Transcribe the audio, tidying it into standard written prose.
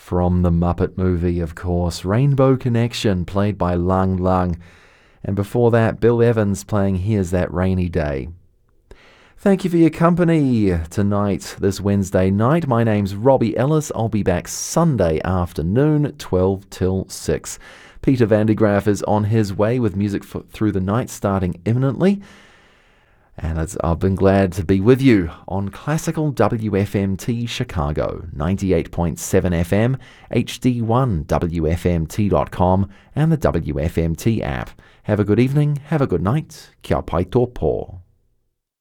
from the Muppet movie, of course. Rainbow Connection, played by Lang Lang. And before that, Bill Evans playing Here's That Rainy Day. Thank you for your company tonight, this Wednesday night. My name's Robbie Ellis. I'll be back Sunday afternoon, 12 till 6. Peter Van de Graaf is on his way with music through the night starting imminently. And I've been glad to be with you on Classical WFMT Chicago, 98.7 FM, HD1, WFMT.com, and the WFMT app. Have a good evening, have a good night. Kia pai tō pō.